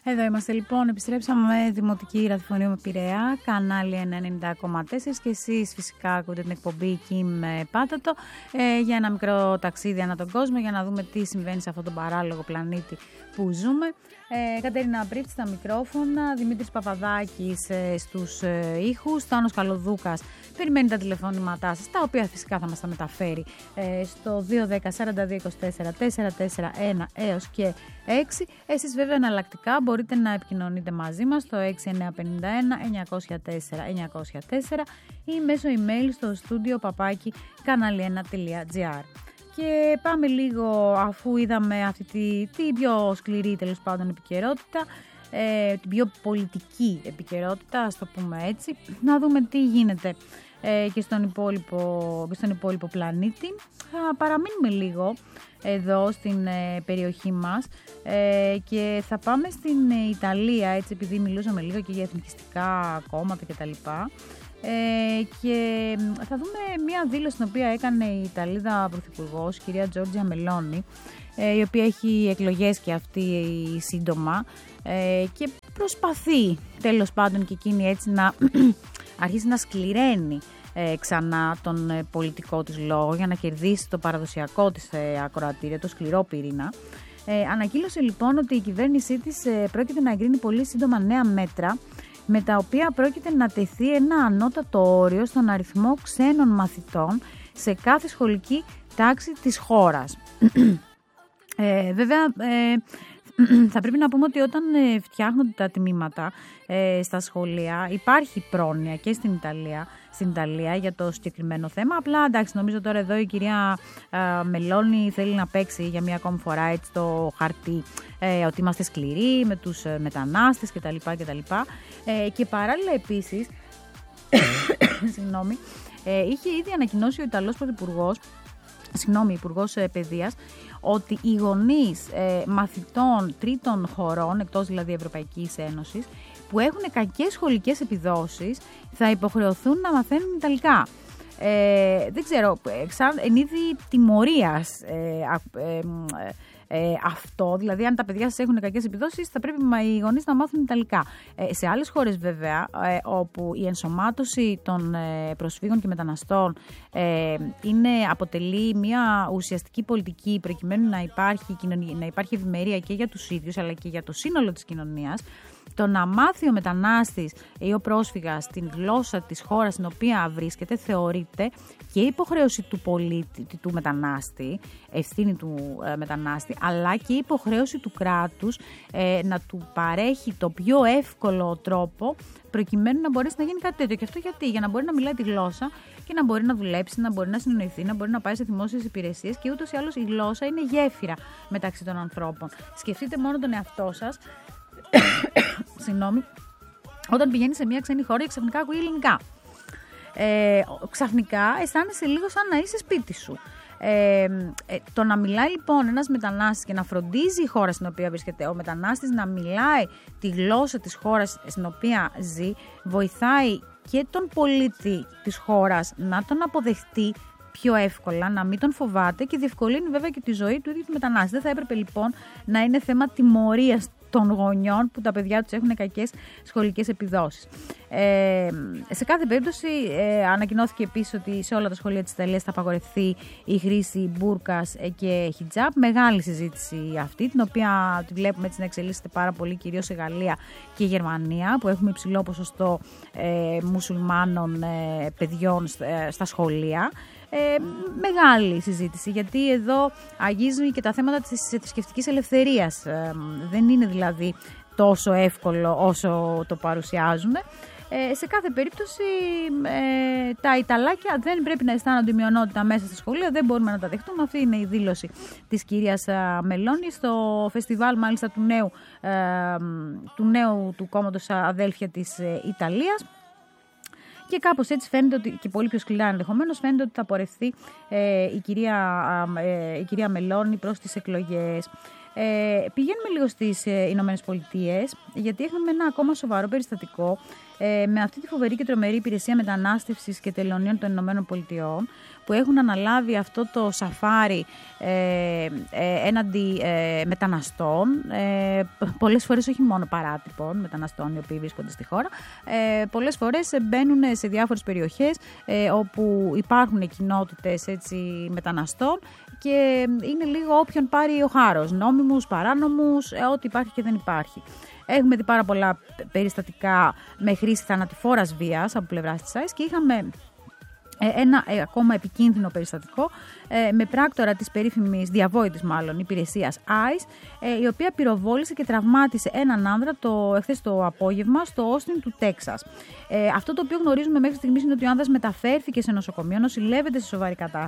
Εδώ είμαστε λοιπόν, επιστρέψαμε με Δημοτική Ραδιοφωνία με Πειραιά, κανάλι 90,4 και εσείς φυσικά ακούτε την εκπομπή Kim Πάτατο για ένα μικρό ταξίδι ανά τον κόσμο για να δούμε τι συμβαίνει σε αυτόν τον παράλογο πλανήτη που ζούμε. Κατερίνα Πρίτη στα μικρόφωνα, Δημήτρης Παπαδάκης στους ήχους, Τάνος Καλοδούκας περιμένει τα τηλεφώνηματά σας, τα οποία φυσικά θα μας τα μεταφέρει στο 210-4224-441 έως και 6. Εσείς βέβαια εναλλακτικά μπορείτε να επικοινωνείτε μαζί μας στο 6951-904-904 ή μέσω email στο studio papaki-kanaliena.gr. Και πάμε λίγο, αφού είδαμε αυτή την πιο σκληρή τέλος πάντων επικαιρότητα, την πιο πολιτική επικαιρότητα, ας το πούμε έτσι, να δούμε τι γίνεται και στον υπόλοιπο πλανήτη. Θα παραμείνουμε λίγο εδώ στην περιοχή μας και θα πάμε στην Ιταλία, έτσι, επειδή μιλούσαμε λίγο και για εθνικιστικά κόμματα κτλ. Και θα δούμε μια δήλωση την οποία έκανε η Ιταλίδα Πρωθυπουργός, η κυρία Τζόρτζια Μελόνι, η οποία έχει εκλογές και αυτή σύντομα και προσπαθεί τέλος πάντων και εκείνη έτσι να αρχίσει να σκληραίνει ξανά τον πολιτικό της λόγο για να κερδίσει το παραδοσιακό της ακροατήριο, το σκληρό πυρήνα. Ανακοίνωσε λοιπόν ότι η κυβέρνησή της πρόκειται να εγκρίνει πολύ σύντομα νέα μέτρα με τα οποία πρόκειται να τεθεί ένα ανώτατο όριο στον αριθμό ξένων μαθητών σε κάθε σχολική τάξη της χώρας. Βέβαια, θα πρέπει να πούμε ότι όταν φτιάχνονται τα τμήματα στα σχολεία υπάρχει πρόνοια και στην Ιταλία για το συγκεκριμένο θέμα. Απλά εντάξει, νομίζω τώρα εδώ η κυρία Μελόνι θέλει να παίξει για μία ακόμη φορά έτσι το χαρτί ότι είμαστε σκληροί με τους μετανάστες κτλ. Και παράλληλα επίσης είχε ήδη ανακοινώσει ο Ιταλός Υπουργός Παιδείας ότι οι γονείς μαθητών τρίτων χωρών, εκτός δηλαδή Ευρωπαϊκής Ένωσης, που έχουν κακές σχολικές επιδόσεις θα υποχρεωθούν να μαθαίνουν Ιταλικά. Δεν ξέρω, εν είδη τιμωρίας αυτό, δηλαδή αν τα παιδιά σας έχουν κακές επιδόσεις θα πρέπει οι γονείς να μάθουν Ιταλικά. Σε άλλες χώρες βέβαια, όπου η ενσωμάτωση των προσφύγων και μεταναστών αποτελεί μια ουσιαστική πολιτική προκειμένου να υπάρχει ευημερία και για τους ίδιους αλλά και για το σύνολο της κοινωνίας, το να μάθει ο μετανάστης ή ο πρόσφυγας την γλώσσα της χώρας στην οποία βρίσκεται θεωρείται και υποχρέωση του πολίτη, του μετανάστη, ευθύνη του μετανάστη, αλλά και υποχρέωση του κράτους να του παρέχει το πιο εύκολο τρόπο προκειμένου να μπορέσει να γίνει κάτι τέτοιο. Και αυτό για να μπορεί να μιλάει τη γλώσσα και να μπορεί να δουλέψει, να μπορεί να συνοηθεί, να μπορεί να πάει σε δημόσιες υπηρεσίες και ούτως ή άλλως η γλώσσα είναι γέφυρα μεταξύ των ανθρώπων. Σκεφτείτε μόνο τον εαυτό σας. Όταν πηγαίνει σε μια ξένη χώρα και ξαφνικά ακούει ελληνικά. Ξαφνικά αισθάνεσαι λίγο σαν να είσαι σπίτι σου. Το να μιλάει λοιπόν ένας μετανάστης και να φροντίζει η χώρα στην οποία βρίσκεται ο μετανάστης να μιλάει τη γλώσσα της χώρας στην οποία ζει, βοηθάει και τον πολίτη της χώρας να τον αποδεχτεί πιο εύκολα, να μην τον φοβάται και διευκολύνει βέβαια και τη ζωή του ίδιου του μετανάστη. Δεν θα έπρεπε λοιπόν να είναι θέμα τιμωρίας των γονιών που τα παιδιά τους έχουν κακές σχολικές επιδόσεις. Σε κάθε περίπτωση ανακοινώθηκε επίσης ότι σε όλα τα σχολεία της Ιταλίας θα απαγορευτεί η χρήση μπούρκας και χιτζάπ. Μεγάλη συζήτηση αυτή, την οποία τη βλέπουμε έτσι να εξελίσσεται πάρα πολύ, κυρίως σε Γαλλία και Γερμανία, που έχουμε υψηλό ποσοστό μουσουλμάνων παιδιών στα σχολεία. Μεγάλη συζήτηση, γιατί εδώ αγγίζουν και τα θέματα της θρησκευτικής ελευθερίας. Δεν είναι δηλαδή τόσο εύκολο όσο το παρουσιάζουμε. Σε κάθε περίπτωση τα Ιταλάκια δεν πρέπει να αισθάνονται μειονότητα μέσα στα σχολεία, δεν μπορούμε να τα δεχτούμε. Αυτή είναι η δήλωση της κυρίας Μελόνι στο φεστιβάλ μάλιστα του νέου του κόμματος Αδέλφια της Ιταλίας. Και κάπως έτσι φαίνεται ότι, και πολύ πιο σκληρά ενδεχομένως, φαίνεται ότι θα πορευθεί η κυρία Μελόνι προς τις εκλογές. Πηγαίνουμε λίγο στις Ηνωμένες Πολιτείες, γιατί έχουμε ένα ακόμα σοβαρό περιστατικό με αυτή τη φοβερή και τρομερή υπηρεσία μετανάστευσης και τελωνίων των ΗΠΑ, που έχουν αναλάβει αυτό το σαφάρι έναντι μεταναστών, πολλές φορές όχι μόνο παράτυπων μεταναστών οι οποίοι βρίσκονται στη χώρα, πολλές φορές μπαίνουν σε διάφορες περιοχές όπου υπάρχουν κοινότητες μεταναστών και είναι λίγο όποιον πάρει ο χάρος, νόμιμους, παράνομους, ό,τι υπάρχει και δεν υπάρχει. Έχουμε δει πάρα πολλά περιστατικά με χρήση θανατηφόρας βίας από πλευράς της ICE και είχαμε ένα ακόμα επικίνδυνο περιστατικό με πράκτορα της περίφημης, διαβόητης μάλλον, υπηρεσίας ICE, η οποία πυροβόλησε και τραυμάτισε έναν άνδρα εχθές το απόγευμα στο Όστιν του Τέξας. Αυτό το οποίο γνωρίζουμε μέχρι στιγμής είναι ότι ο άνδρας μεταφέρθηκε σε νοσοκομείο, νοσηλεύεται σε σοβαρή κατάσταση.